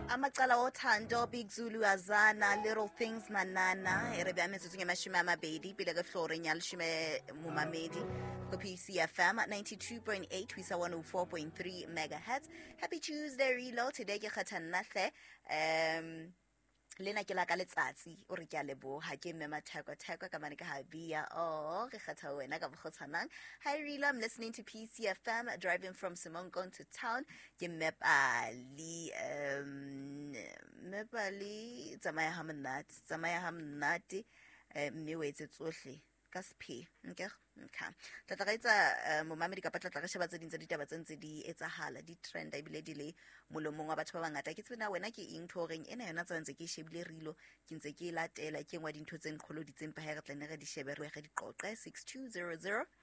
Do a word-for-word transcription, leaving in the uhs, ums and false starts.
amacala othando Big Zulu Azana Little Things Manana erebe ametsutsung ya mashome a mabedi pele ka floreng ya leshome momamedi go P C F M at ninety-two point eight we one oh four point three megahertz. Happy Tuesday Relo, today ke khathanahle um lena ke la ka letsatsi o re ke a leboha ke mema thako thako ka mane ka habia oh ke khatha wena ka bogotsanang. Hi Relo, I'm listening to P C F M driving from Simongon to town. Ke mepali um mepali tsamaya ha monate tsamaya ha monate mme o etse tsohle ka sephe nke okay tla tla etsa momamedi ka patla tla sheba tse ding tse ditaba tse ntse di etsahala di trend I bile di le molomong wa batho ba bangata ke tsena wena ke eng thoreng ena yona tsa ntse ke shebile Relo ke ntse ke latela ke ngwa dintho tse nqholo di tsempa ha re tla ne re di shebe re ga di qoqe six two zero zero